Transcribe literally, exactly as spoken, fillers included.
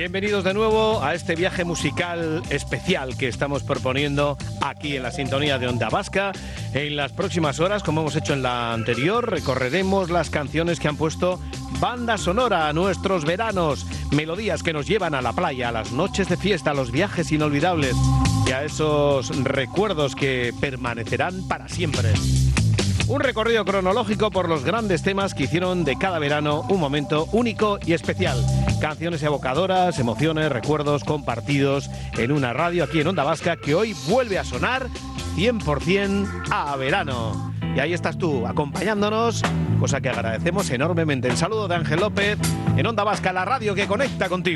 Bienvenidos de nuevo a este viaje musical especial que estamos proponiendo aquí en la sintonía de Onda Vasca. En las próximas horas, como hemos hecho en la anterior, recorreremos las canciones que han puesto banda sonora a nuestros veranos, melodías que nos llevan a la playa, a las noches de fiesta, a los viajes inolvidables y a esos recuerdos que permanecerán para siempre. Un recorrido cronológico por los grandes temas que hicieron de cada verano un momento único y especial. Canciones evocadoras, emociones, recuerdos compartidos en una radio aquí en Onda Vasca que hoy vuelve a sonar cien por ciento a verano. Y ahí estás tú, acompañándonos, cosa que agradecemos enormemente. El saludo de Ángel López en Onda Vasca, la radio que conecta contigo.